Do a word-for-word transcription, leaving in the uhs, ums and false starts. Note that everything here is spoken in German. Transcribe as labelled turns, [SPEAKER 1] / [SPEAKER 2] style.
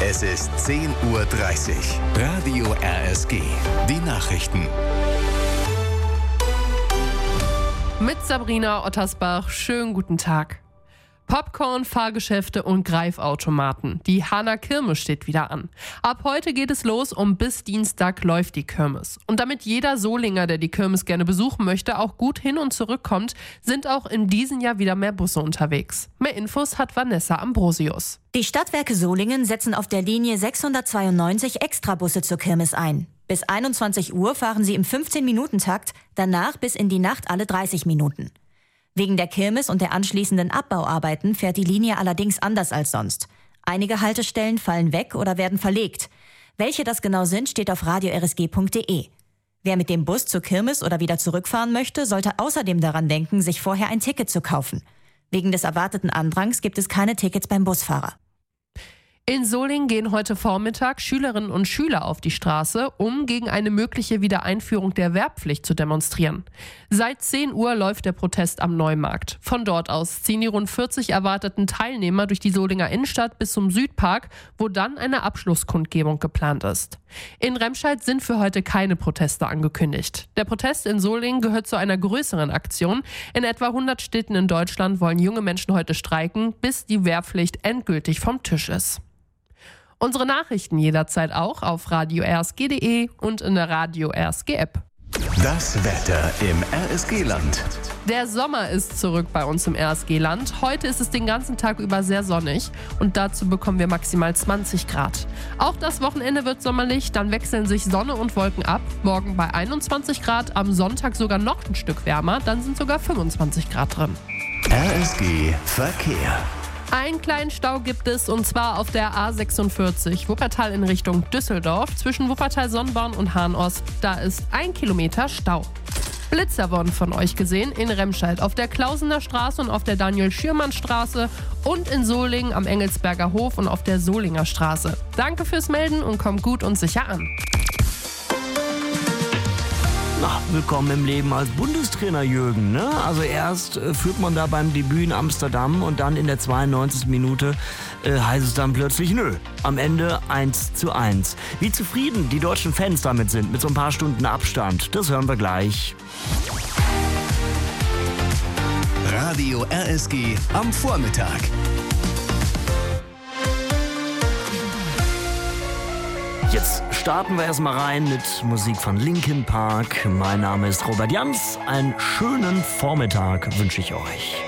[SPEAKER 1] Es ist zehn Uhr dreißig. Radio R S G. Die Nachrichten.
[SPEAKER 2] Mit Sabrina Ottersbach. Schönen guten Tag. Popcorn, Fahrgeschäfte und Greifautomaten. Die Hahner Kirmes steht wieder an. Ab heute geht es los und bis Dienstag läuft die Kirmes. Und damit jeder Solinger, der die Kirmes gerne besuchen möchte, auch gut hin und zurückkommt, sind auch in diesem Jahr wieder mehr Busse unterwegs. Mehr Infos hat Vanessa Ambrosius.
[SPEAKER 3] Die Stadtwerke Solingen setzen auf der Linie sechshundertzweiundneunzig Extrabusse zur Kirmes ein. Bis einundzwanzig Uhr fahren sie im fünfzehn-Minuten-Takt, danach bis in die Nacht alle dreißig Minuten. Wegen der Kirmes und der anschließenden Abbauarbeiten fährt die Linie allerdings anders als sonst. Einige Haltestellen fallen weg oder werden verlegt. Welche das genau sind, steht auf radio r s g punkt d e. Wer mit dem Bus zur Kirmes oder wieder zurückfahren möchte, sollte außerdem daran denken, sich vorher ein Ticket zu kaufen. Wegen des erwarteten Andrangs gibt es keine Tickets beim Busfahrer.
[SPEAKER 2] In Solingen gehen heute Vormittag Schülerinnen und Schüler auf die Straße, um gegen eine mögliche Wiedereinführung der Wehrpflicht zu demonstrieren. Seit zehn Uhr läuft der Protest am Neumarkt. Von dort aus ziehen die rund vierzig erwarteten Teilnehmer durch die Solinger Innenstadt bis zum Südpark, wo dann eine Abschlusskundgebung geplant ist. In Remscheid sind für heute keine Proteste angekündigt. Der Protest in Solingen gehört zu einer größeren Aktion. In etwa hundert Städten in Deutschland wollen junge Menschen heute streiken, bis die Wehrpflicht endgültig vom Tisch ist. Unsere Nachrichten jederzeit auch auf radio r s g punkt d e und in der Radio R S G App.
[SPEAKER 1] Das Wetter im R S G-Land.
[SPEAKER 2] Der Sommer ist zurück bei uns im R S G-Land. Heute ist es den ganzen Tag über sehr sonnig und dazu bekommen wir maximal zwanzig Grad. Auch das Wochenende wird sommerlich, dann wechseln sich Sonne und Wolken ab. Morgen bei einundzwanzig Grad, am Sonntag sogar noch ein Stück wärmer, dann sind sogar fünfundzwanzig Grad drin.
[SPEAKER 1] R S G Verkehr.
[SPEAKER 2] Einen kleinen Stau gibt es, und zwar auf der A sechsundvierzig, Wuppertal in Richtung Düsseldorf, zwischen Wuppertal-Sonnborn und Hahn-Ost. Da ist ein Kilometer Stau. Blitzer wurden von euch gesehen in Remscheid, auf der Klausener Straße und auf der Daniel-Schürmann-Straße und in Solingen am Engelsberger Hof und auf der Solinger Straße. Danke fürs Melden und kommt gut und sicher an.
[SPEAKER 4] Na, willkommen im Leben als Bundestrainer, Jürgen. Ne? Also erst äh, führt man da beim Debüt in Amsterdam und dann in der zweiundneunzigsten Minute äh, heißt es dann plötzlich nö. Am Ende eins zu eins. Wie zufrieden die deutschen Fans damit sind, mit so ein paar Stunden Abstand, das hören wir gleich.
[SPEAKER 1] Radio R S G am Vormittag.
[SPEAKER 4] Jetzt starten wir erstmal rein mit Musik von Linkin Park. Mein Name ist Robert Jans. Einen schönen Vormittag wünsche ich euch.